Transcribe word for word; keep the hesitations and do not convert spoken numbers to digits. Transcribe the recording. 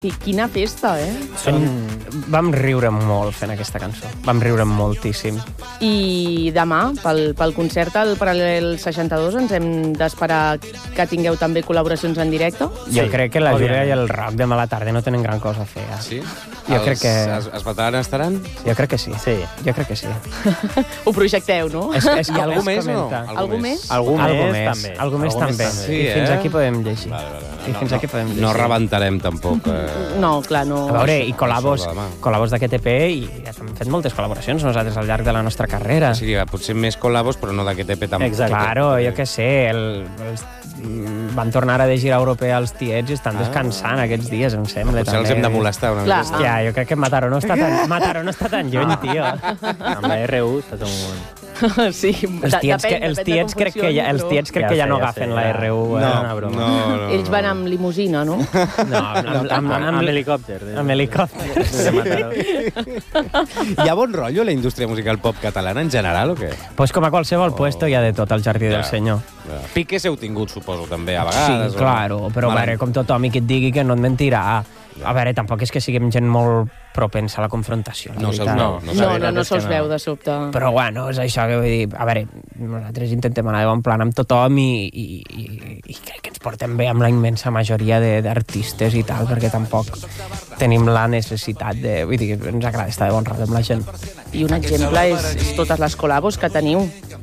I quina festa, eh? Són... Vam riure molt fent aquesta cançó. Vam riure moltíssim. I demà, pel, pel concert al Paral·lel seixanta-dos, ens hem d'esperar que tingueu també col·laboracions en directe? Sí. Jo crec que la Júlia i el Roc demà a la tarda no tenen gran cosa a fer. Eh? Sí? Jo Els, crec que... Els, els veteranes estaran? Jo crec que sí. Sí. Jo crec que sí. Ho projecteu, no? És, és, I algú és més o no? comenta. Algú més? Algú, Algú més, més, també. algú més també. Sí, I fins eh? aquí podem llegir. Vale, vale, vale. I fins no, aquí podem llegir. No rebentarem, tampoc. Eh... No, clar, no. A veure, i col·labos, Això de demà. col·labos d'aquest E P, i ja hem fet moltes col·laboracions nosaltres al llarg de la nostra carrera. O sigui, potser més col·labos, però no d'aquest E P tampoc. Exacte. Claro, jo què sé, el, els, van tornar a de gira europea als tiets i estan Ah. descansant aquests dies, em sembla. Potser els també. hem de molestar una Clar. mica. Hòstia, jo crec que Mataró no està tan, Mataró no està tan lluny, tio. Amb la R U està tot un moment. Sí, Els tiets, que, els tiets crec que ja, els tiets crec Ja que ja sé, no ja agafen sé, la ja. R U. No, eh? una broma. no, no. Ells van amb limusina, no? No, amb, amb, amb, amb, Amb helicòpter. amb helicòpter. De Mataró. Hi ha bon rotllo a la indústria musical pop catalana en general o què? Pues com a qualsevol puesto hi ha de tot al jardí Ja. del senyor. Piques heu tingut, suposo, també, a Sí, vegades. claro, però a veure, com tothom i que et digui que no et mentirà. A veure, tampoc és que siguem gent molt propensa a la confrontació, la No, veritat. no, no, No, no, veritat no és que se'ls no. veu de sobte. Però bueno, és això que vull dir. A veure, nosaltres intentem anar de bon plan amb tothom i, i, i, i crec que ens portem bé amb la immensa majoria de- d'artistes i tal, perquè tampoc tenim la necessitat de... Vull dir, ens agrada estar de bon rato amb la gent. I un exemple és, és totes les col·labos que teniu.